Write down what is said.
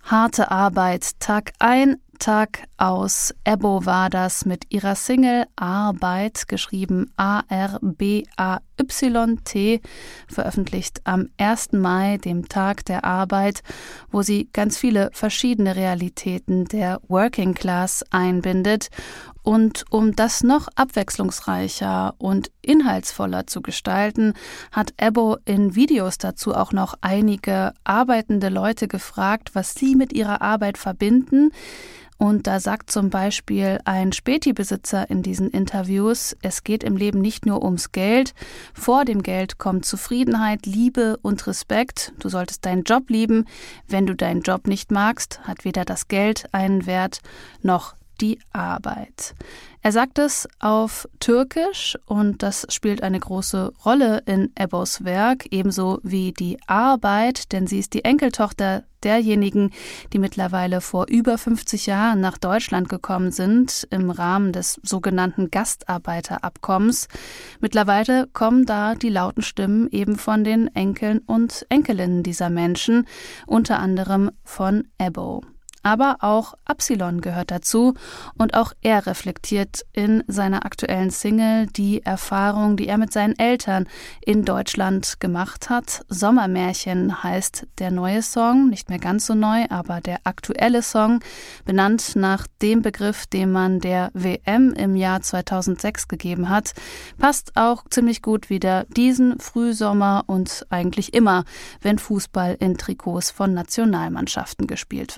Harte Arbeit, Tag ein, Tag aus. Ebbo war das mit ihrer Single Arbeit, geschrieben A-R-B-A-Y-T, veröffentlicht am 1. Mai, dem Tag der Arbeit, wo sie ganz viele verschiedene Realitäten der Working Class einbindet. Und um das noch abwechslungsreicher und inhaltsvoller zu gestalten, hat Ebbo in Videos dazu auch noch einige arbeitende Leute gefragt, was sie mit ihrer Arbeit verbinden. Und da sagt zum Beispiel ein Späti-Besitzer in diesen Interviews, es geht im Leben nicht nur ums Geld. Vor dem Geld kommt Zufriedenheit, Liebe und Respekt. Du solltest deinen Job lieben. Wenn du deinen Job nicht magst, hat weder das Geld einen Wert noch die Arbeit. Er sagt es auf Türkisch und das spielt eine große Rolle in Ebbos Werk, ebenso wie die Arbeit, denn sie ist die Enkeltochter derjenigen, die mittlerweile vor über 50 Jahren nach Deutschland gekommen sind, im Rahmen des sogenannten Gastarbeiterabkommens. Mittlerweile kommen da die lauten Stimmen eben von den Enkeln und Enkelinnen dieser Menschen, unter anderem von Ebbo. Aber auch Absilon gehört dazu und auch er reflektiert in seiner aktuellen Single die Erfahrung, die er mit seinen Eltern in Deutschland gemacht hat. Sommermärchen heißt der neue Song, nicht mehr ganz so neu, aber der aktuelle Song, benannt nach dem Begriff, den man der WM im Jahr 2006 gegeben hat, passt auch ziemlich gut wieder diesen Frühsommer und eigentlich immer, wenn Fußball in Trikots von Nationalmannschaften gespielt wird.